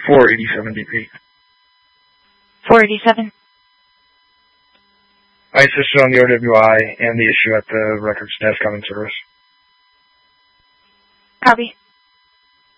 487 DP. 487. I assisted on the OWI and the issue at the records desk on in service. Copy.